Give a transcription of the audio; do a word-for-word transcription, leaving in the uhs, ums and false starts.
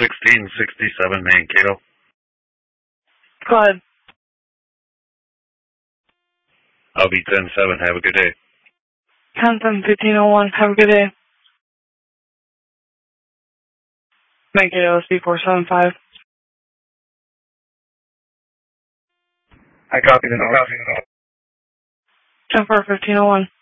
sixteen sixty-seven Mankato. Go ahead. I'll be ten seven. Have a good day. ten seven fifteen oh one. Have a good day. Mankato C four seven five. I copy the note. ten four fifteen oh one.